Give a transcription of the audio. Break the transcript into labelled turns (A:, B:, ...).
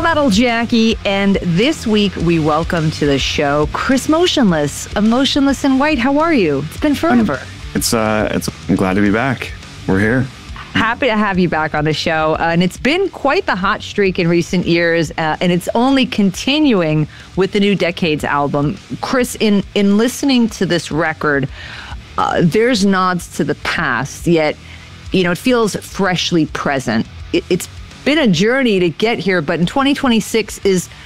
A: Metal Jackie, and this week we welcome to the show Chris Motionless of Motionless in White. How are you? It's been forever.
B: I'm glad to be back. We're here.
A: Happy to have you back on the show. And it's been quite the hot streak in recent years, and it's only continuing with the new Decades album. Chris, in listening to this record, there's nods to the past, yet, it feels freshly present. It's been a journey to get here, but in 2026 is